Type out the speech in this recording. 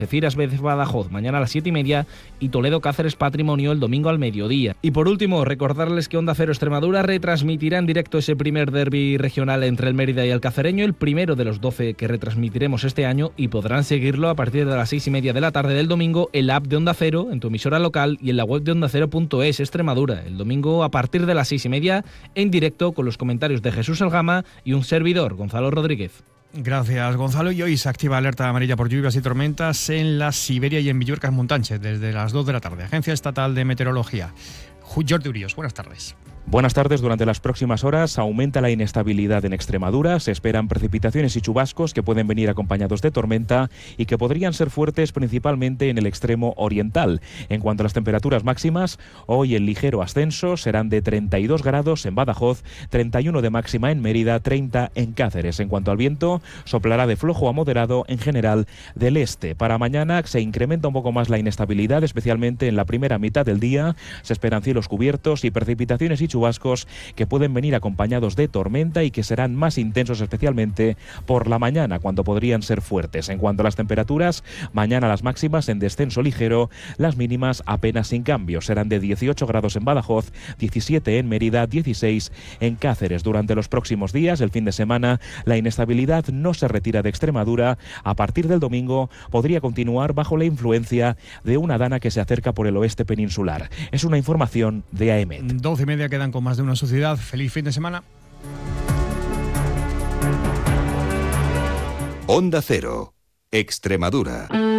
Algeciras Badajoz mañana a las 7:30 y Toledo Cáceres Patrimonio el domingo al mediodía. Y por último, recordarles que Onda Cero Extremadura retransmitirá en directo ese primer derbi regional entre el Mérida y el Cacereño, el primero de los 12 que retransmitiremos este año, y podrán seguirlo a partir de las 6:30 de la tarde del domingo en la app de Onda Cero, en tu emisora local y en la web de ondacero.es Extremadura. El domingo a partir de las 6:30 en directo con los comentarios de Jesús Elgama y un servidor, Gonzalo Rodríguez. Gracias, Gonzalo. Y hoy se activa alerta amarilla por lluvias y tormentas en la Siberia y en Villurcas-Montanche desde las 2 de la tarde. Agencia Estatal de Meteorología. Jordi Urios, buenas tardes. Buenas tardes. Durante las próximas horas aumenta la inestabilidad en Extremadura. Se esperan precipitaciones y chubascos que pueden venir acompañados de tormenta y que podrían ser fuertes principalmente en el extremo oriental. En cuanto a las temperaturas máximas, hoy el ligero ascenso serán de 32 grados en Badajoz, 31 de máxima en Mérida, 30 en Cáceres. En cuanto al viento, soplará de flojo a moderado en general del este. Para mañana se incrementa un poco más la inestabilidad, especialmente en la primera mitad del día. Se esperan cielos cubiertos y precipitaciones y chubascos que pueden venir acompañados de tormenta y que serán más intensos especialmente por la mañana, cuando podrían ser fuertes. En cuanto a las temperaturas, mañana las máximas en descenso ligero, las mínimas apenas sin cambio. Serán de 18 grados en Badajoz, 17 en Mérida, 16 en Cáceres. Durante los próximos días, el fin de semana, la inestabilidad no se retira de Extremadura. A partir del domingo podría continuar bajo la influencia de una dana que se acerca por el oeste peninsular. Es una información de AEMET. 12:30 quedan con más de una sociedad. Feliz fin de semana. Onda Cero, Extremadura.